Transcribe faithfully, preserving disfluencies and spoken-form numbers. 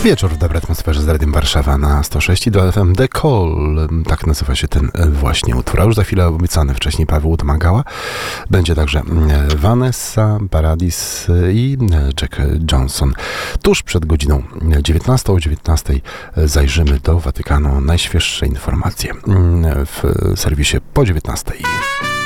Wieczór w dobrej atmosferze z Radiem Warszawa na sto sześć i do F M. The Call, tak nazywa się ten właśnie utwór. A już za chwilę obiecany wcześniej Paweł Utmagała. Będzie także Vanessa Paradis i Jack Johnson. Tuż przed godziną dziewiętnastą o dziewiętnastej zajrzymy do Watykanu. Najświeższe informacje w serwisie po dziewiętnastej.